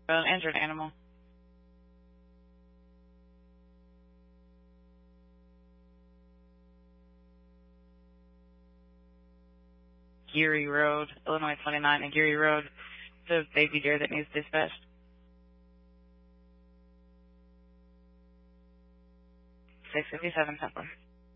An injured animal. Geary Road, Illinois 29 and Geary Road. The baby deer that needs dispatched. 657 Temple.